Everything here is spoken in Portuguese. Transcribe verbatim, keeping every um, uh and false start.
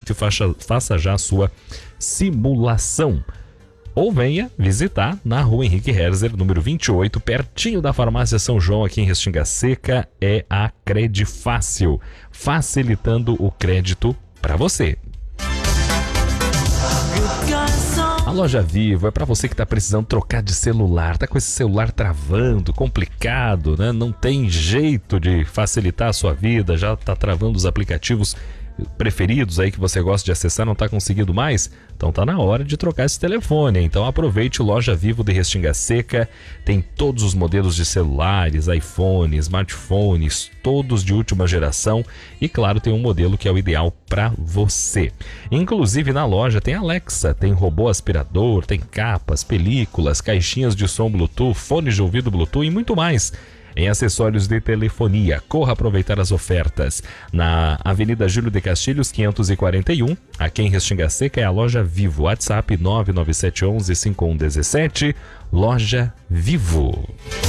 e faça, faça já a sua simulação. Ou venha visitar na rua Henrique Herzer, número vinte e oito, pertinho da farmácia São João, aqui em Restinga Seca, é a Credifácil, facilitando o crédito para você. A Loja Vivo é para você que está precisando trocar de celular, tá com esse celular travando, complicado, né? Não tem jeito de facilitar a sua vida, já tá travando os aplicativos preferidos aí que você gosta de acessar, não está conseguindo mais? Então tá na hora de trocar esse telefone. Então aproveite o Loja Vivo de Restinga Seca, tem todos os modelos de celulares, iPhone, smartphones, todos de última geração e claro, tem um modelo que é o ideal para você. Inclusive na loja tem Alexa, tem robô aspirador, tem capas, películas, caixinhas de som Bluetooth, fones de ouvido Bluetooth e muito mais. Em acessórios de telefonia, corra aproveitar as ofertas. Na Avenida Júlio de Castilhos, quinhentos e quarenta e um, aqui em Restinga Seca é a Loja Vivo. WhatsApp nove nove sete um um cinco um um sete, Loja Vivo.